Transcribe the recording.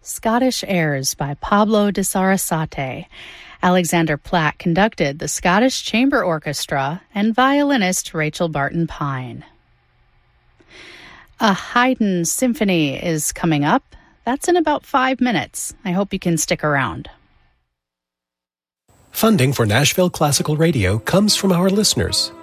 Scottish Airs by Pablo de Sarasate. Alexander Platt conducted the Scottish Chamber Orchestra and violinist Rachel Barton Pine. A Haydn symphony is coming up. That's in about 5 minutes. I hope you can stick around. Funding for Nashville Classical Radio comes from our listeners.